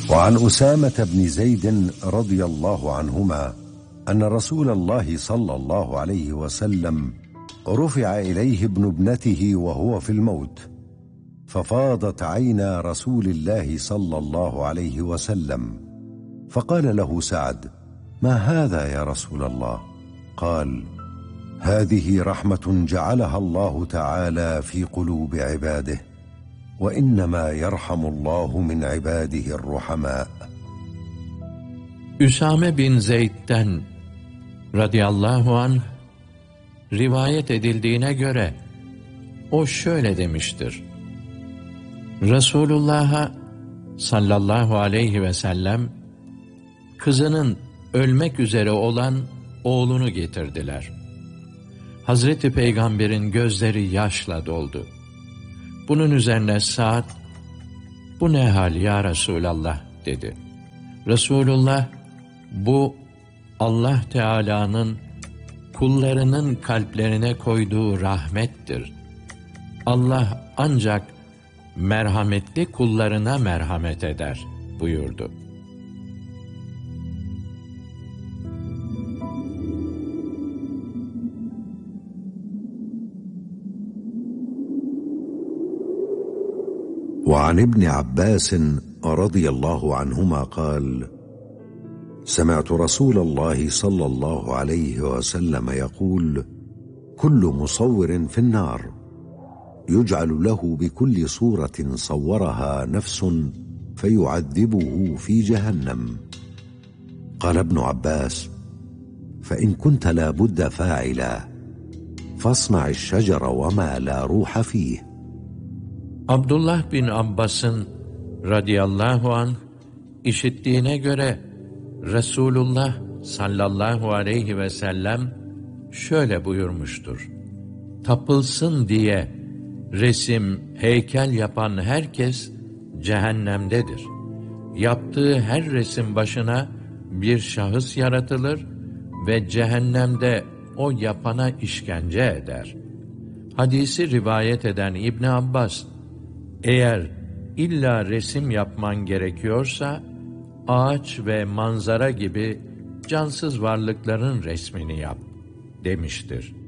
وعن أسامة بن زيد رضي الله عنهما أن رسول الله صلى الله عليه وسلم رفع إليه ابن ابنته وهو في الموت، ففاضت عينا رسول الله صلى الله عليه وسلم، فقال له سعد: ما هذا يا رسول الله؟ قال: هذه رحمة جعلها الله تعالى في قلوب عباده، وإنما يرحم الله من عباده الرحماء. Üsame bin Zeyd'den radıyallahu anh rivayet edildiğine göre o şöyle demiştir: Resulullah'a sallallahu aleyhi ve sellem kızının ölmek üzere olan oğlunu getirdiler. Hazreti Peygamber'in gözleri yaşla doldu. Bunun üzerine Sa'd, "Bu ne hal ya Resulallah?" dedi. Resulullah, "Bu Allah Teala'nın kullarının kalplerine koyduğu rahmettir. Allah ancak merhametli kullarına merhamet eder," buyurdu. وعن ابن عباس رضي الله عنهما قال: سمعت رسول الله صلى الله عليه وسلم يقول: كل مصور في النار، يجعل له بكل صورة صورها نفس فيعذبه في جهنم. قال ابن عباس: فإن كنت لا بد فاعلا فاصنع الشجر وما لا روح فيه. Abdullah bin Abbas'ın radıyallahu anh işittiğine göre Resulullah sallallahu aleyhi ve sellem şöyle buyurmuştur: Tapılsın diye resim, heykel yapan herkes cehennemdedir. Yaptığı her resim başına bir şahıs yaratılır ve cehennemde o yapana işkence eder. Hadisi rivayet eden İbn Abbas, eğer illa resim yapman gerekiyorsa, ağaç ve manzara gibi cansız varlıkların resmini yap, demiştir.